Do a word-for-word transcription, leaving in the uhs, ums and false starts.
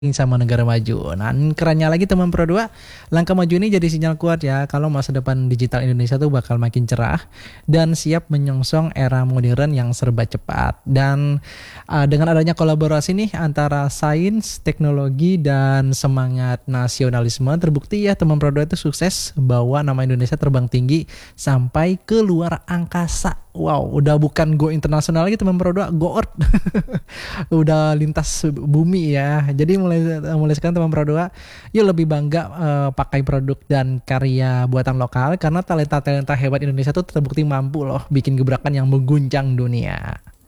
Sama negara maju. Nah, kerennya lagi teman Pro dua, langkah maju ini jadi sinyal kuat ya kalau masa depan digital Indonesia tuh bakal makin cerah dan siap menyongsong era modern yang serba cepat. Dan uh, dengan adanya kolaborasi nih antara sains, teknologi dan semangat nasionalisme, terbukti ya teman Pro dua itu sukses bawa nama Indonesia terbang tinggi sampai ke luar angkasa. Wow, udah bukan go internasional lagi teman Pro dua, go earth. Udah lintas bumi ya. Jadi mulai mulai sekarang teman Pro dua, yuk lebih bangga uh, pakai produk dan karya buatan lokal karena talenta-talenta hebat Indonesia tuh terbukti mampu loh bikin gebrakan yang mengguncang dunia.